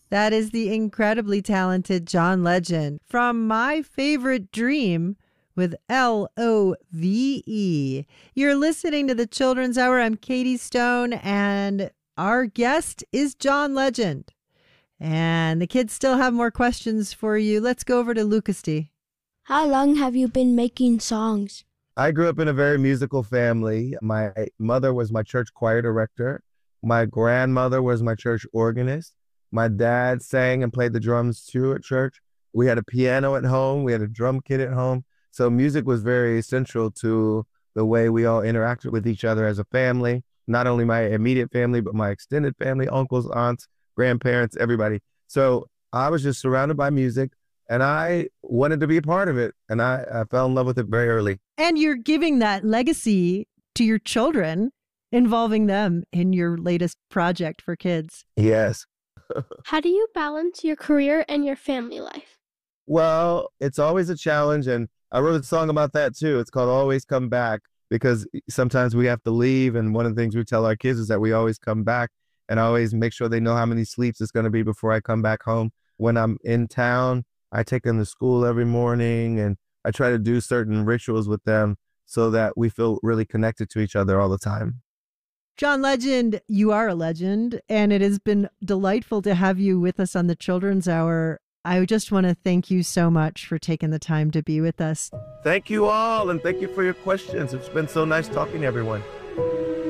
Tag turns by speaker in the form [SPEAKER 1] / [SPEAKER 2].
[SPEAKER 1] That is the incredibly talented John Legend from My Favorite Dream with Love. You're listening to the Children's Hour. I'm Katie Stone, and our guest is John Legend. And the kids still have more questions for you. Let's go over to Lucas D.
[SPEAKER 2] How long have you been making songs?
[SPEAKER 3] I grew up in a very musical family. My mother was my church choir director. My grandmother was my church organist. My dad sang and played the drums too at church. We had a piano at home. We had a drum kit at home. So music was very essential to the way we all interacted with each other as a family, not only my immediate family, but my extended family, uncles, aunts, grandparents, everybody. So I was just surrounded by music and I wanted to be a part of it. And I fell in love with it very early.
[SPEAKER 1] And you're giving that legacy to your children, involving them in your latest project for kids.
[SPEAKER 3] Yes.
[SPEAKER 2] How do you balance your career and your family life?
[SPEAKER 3] Well, it's always a challenge. And I wrote a song about that too. It's called Always Come Back, because sometimes we have to leave. And one of the things we tell our kids is that we always come back, and I always make sure they know how many sleeps it's going to be before I come back home. When I'm in town, I take them to school every morning, and I try to do certain rituals with them so that we feel really connected to each other all the time.
[SPEAKER 1] John Legend, you are a legend, and it has been delightful to have you with us on the Children's Hour. I just want to thank you so much for taking the time to be with us.
[SPEAKER 3] Thank you all, and thank you for your questions. It's been so nice talking to everyone.